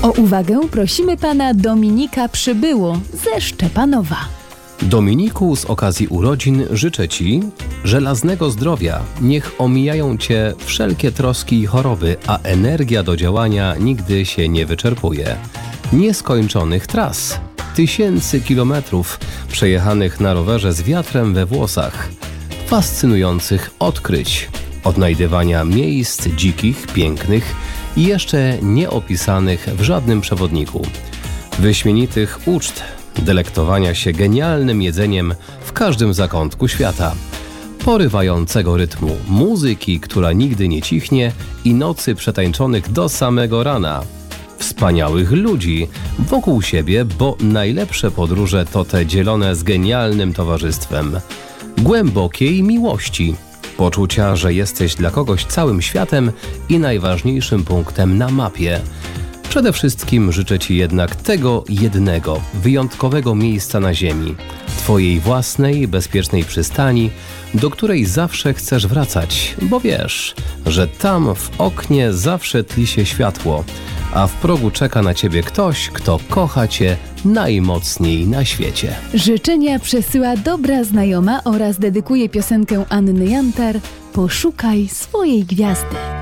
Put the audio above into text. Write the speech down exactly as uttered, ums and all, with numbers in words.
O uwagę prosimy pana Dominika Przybyło ze Szczepanowa. Dominiku, z okazji urodzin życzę Ci żelaznego zdrowia. Niech omijają Cię wszelkie troski i choroby, a energia do działania nigdy się nie wyczerpuje. Nieskończonych tras, tysięcy kilometrów przejechanych na rowerze z wiatrem we włosach, fascynujących odkryć, odnajdywania miejsc dzikich, pięknych i jeszcze nieopisanych w żadnym przewodniku, wyśmienitych uczt, delektowania się genialnym jedzeniem w każdym zakątku świata, porywającego rytmu muzyki, która nigdy nie cichnie i nocy przetańczonych do samego rana, wspaniałych ludzi wokół siebie, bo najlepsze podróże to te dzielone z genialnym towarzystwem, głębokiej miłości, poczucia, że jesteś dla kogoś całym światem i najważniejszym punktem na mapie. Przede wszystkim życzę Ci jednak tego jednego, wyjątkowego miejsca na ziemi, Twojej własnej, bezpiecznej przystani, do której zawsze chcesz wracać, bo wiesz, że tam w oknie zawsze tli się światło, a w progu czeka na Ciebie ktoś, kto kocha Cię najmocniej na świecie. Życzenia przesyła dobra znajoma oraz dedykuje piosenkę Anny Jantar „Poszukaj swojej gwiazdy”.